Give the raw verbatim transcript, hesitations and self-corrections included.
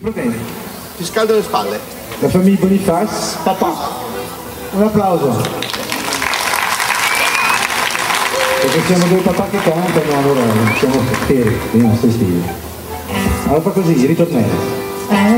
Bene. Ti scaldo le spalle. La famiglia Bonifaz, papà. Un applauso. Perché siamo due papà che cantano, allora siamo per i nostri stili. Allora fa così, ritornello.